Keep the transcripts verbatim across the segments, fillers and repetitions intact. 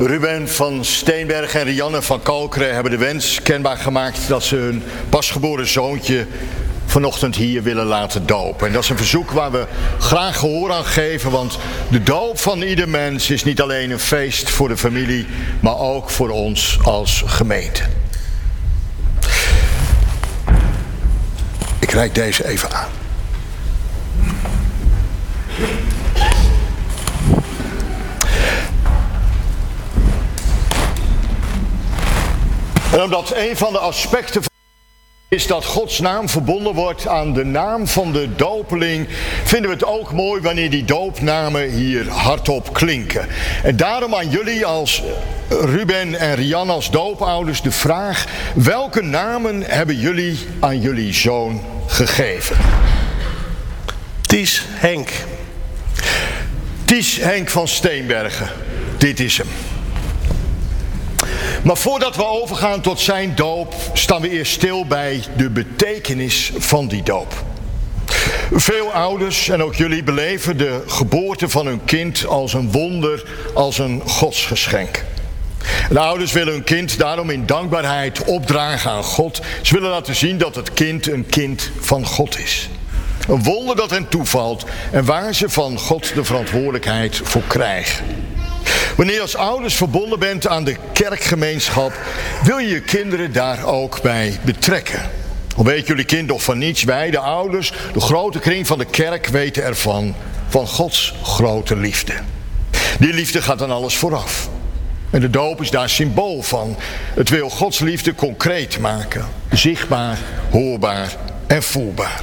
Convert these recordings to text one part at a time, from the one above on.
Ruben van Steenberg en Rianne van Kalkeren hebben de wens kenbaar gemaakt dat ze hun pasgeboren zoontje vanochtend hier willen laten dopen. En dat is een verzoek waar we graag gehoor aan geven, want de doop van ieder mens is niet alleen een feest voor de familie, maar ook voor ons als gemeente. Ik reik deze even aan. En omdat een van de aspecten is dat Gods naam verbonden wordt aan de naam van de dopeling, vinden we het ook mooi wanneer die doopnamen hier hardop klinken. En daarom aan jullie als Ruben en Rianne als doopouders de vraag: welke namen hebben jullie aan jullie zoon gegeven? Ties Henk. Ties Henk van Steenbergen. Dit is hem. Maar voordat we overgaan tot zijn doop, staan we eerst stil bij de betekenis van die doop. Veel ouders, en ook jullie, beleven de geboorte van hun kind als een wonder, als een godsgeschenk. De ouders willen hun kind daarom in dankbaarheid opdragen aan God. Ze willen laten zien dat het kind een kind van God is. Een wonder dat hen toevalt en waar ze van God de verantwoordelijkheid voor krijgen. Wanneer je als ouders verbonden bent aan de kerkgemeenschap, wil je je kinderen daar ook bij betrekken. Al weet jullie kind nog van niets, wij, de ouders, de grote kring van de kerk, weten ervan, van Gods grote liefde. Die liefde gaat aan alles vooraf. En de doop is daar symbool van. Het wil Gods liefde concreet maken, zichtbaar, hoorbaar en voelbaar.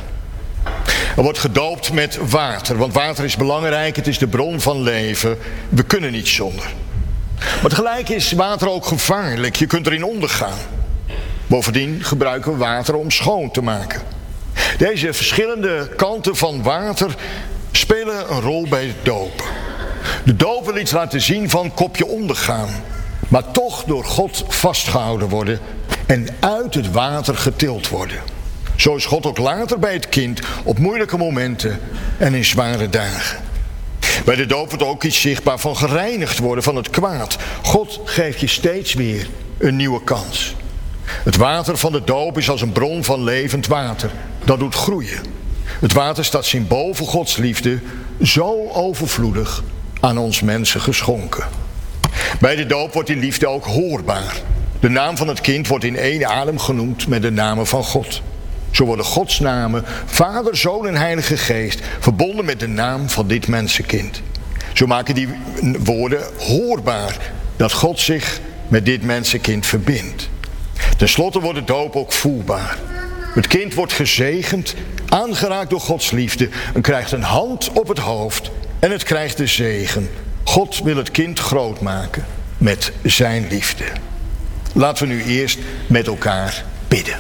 Er wordt gedoopt met water, want water is belangrijk, het is de bron van leven. We kunnen niet zonder. Maar tegelijk is water ook gevaarlijk, je kunt erin ondergaan. Bovendien gebruiken we water om schoon te maken. Deze verschillende kanten van water spelen een rol bij het dopen. De doop wil iets laten zien van kopje ondergaan, maar toch door God vastgehouden worden en uit het water getild worden. Zo is God ook later bij het kind op moeilijke momenten en in zware dagen. Bij de doop wordt ook iets zichtbaar van gereinigd worden van het kwaad. God geeft je steeds weer een nieuwe kans. Het water van de doop is als een bron van levend water. Dat doet groeien. Het water staat symbool voor Gods liefde, zo overvloedig aan ons mensen geschonken. Bij de doop wordt die liefde ook hoorbaar. De naam van het kind wordt in één adem genoemd met de namen van God. Zo worden Gods namen, Vader, Zoon en Heilige Geest, verbonden met de naam van dit mensenkind. Zo maken die woorden hoorbaar dat God zich met dit mensenkind verbindt. Ten slotte wordt de doop ook voelbaar. Het kind wordt gezegend, aangeraakt door Gods liefde en krijgt een hand op het hoofd en het krijgt de zegen. God wil het kind groot maken met zijn liefde. Laten we nu eerst met elkaar bidden.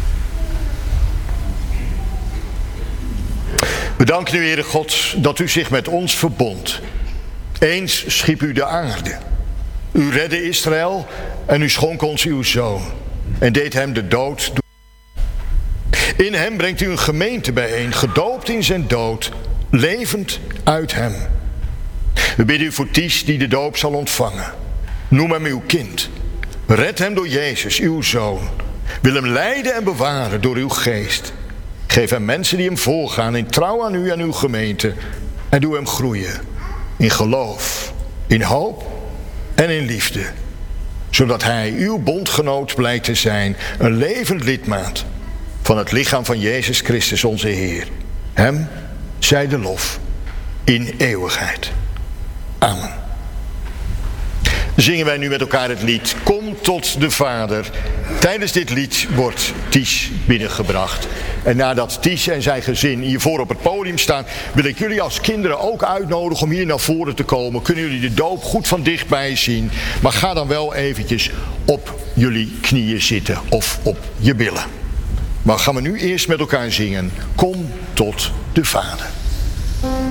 We danken u, Heere God, dat u zich met ons verbond. Eens schiep u de aarde. U redde Israël en u schonk ons uw zoon en deed hem de dood doen. In hem brengt u een gemeente bijeen, gedoopt in zijn dood, levend uit hem. We bidden u voor Ties die de doop zal ontvangen. Noem hem uw kind. Red hem door Jezus, uw zoon. Wil hem leiden en bewaren door uw geest. Geef hem mensen die hem volgaan in trouw aan u en uw gemeente. En doe hem groeien in geloof, in hoop en in liefde. Zodat hij uw bondgenoot blijkt te zijn, een levend lidmaat van het lichaam van Jezus Christus onze Heer. Hem zij de lof in eeuwigheid. Amen. Zingen wij nu met elkaar het lied Kom tot de Vader. Tijdens dit lied wordt Ties binnengebracht. En nadat Ties en zijn gezin hiervoor op het podium staan, wil ik jullie als kinderen ook uitnodigen om hier naar voren te komen. Kunnen jullie de doop goed van dichtbij zien. Maar ga dan wel eventjes op jullie knieën zitten of op je billen. Maar gaan we nu eerst met elkaar zingen. Kom tot de Vader.